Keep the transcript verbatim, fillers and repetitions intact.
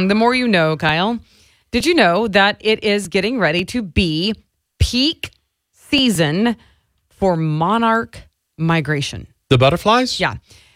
Mm-hmm. The more you know, Kyle. Did you know that it is getting ready to be peak season for monarch migration? The butterflies? Yeah.